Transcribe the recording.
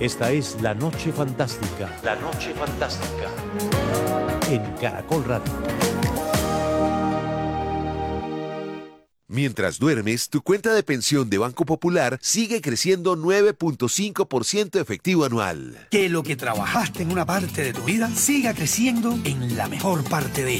Esta es La Noche Fantástica. La Noche Fantástica. En Caracol Radio. Mientras duermes, tu cuenta de pensión de Banco Popular sigue creciendo 9.5% efectivo anual. Que lo que trabajaste en una parte de tu vida siga creciendo en la mejor parte de ella.